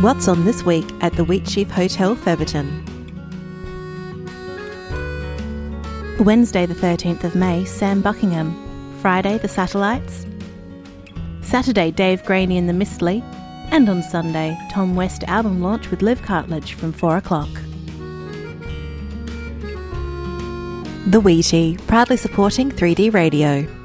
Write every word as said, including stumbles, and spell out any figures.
What's on this week at the Wheatsheaf Hotel, Featherton? Wednesday the thirteenth of May, Sam Buckingham. Friday, The Satellites. Saturday, Dave Graney and the Mistly. And on Sunday, Tom West album launch with Liv Cartledge from four o'clock. The Wheatie, proudly supporting three D Radio.